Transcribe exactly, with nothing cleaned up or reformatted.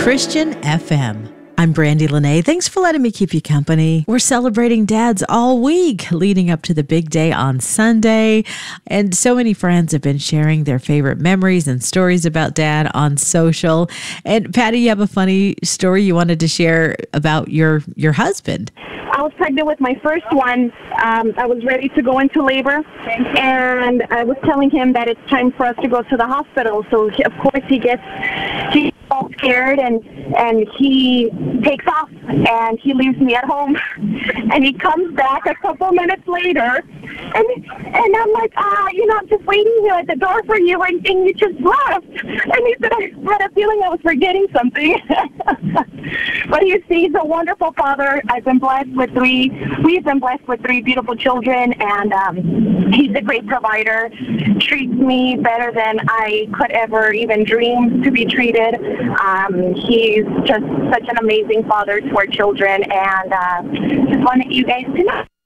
Christian F M. I'm Brandy Lene. Thanks for letting me keep you company. We're celebrating dads all week leading up to the big day on Sunday. And so many friends have been sharing their favorite memories and stories about dad on social. And Patty, you have a funny story you wanted to share about your, your husband. I was pregnant with my first one. Um, I was ready to go into labor, and I was telling him that it's time for us to go to the hospital. So, he, of course, he gets he gets all scared, and, and he takes off, and he leaves me at home. And he comes back a couple minutes later, and and I'm like, ah, you know, I'm just waiting here at the door for you, and, and you just left. And he said, I had a feeling I was forgetting something. But he's, he's a wonderful father. I've been blessed with three, we've been blessed with three beautiful children, and um, he's a great provider, treats me better than I could ever even dream to be treated. Um, he's just such an amazing father to our children, and uh, just wanted you guys to know.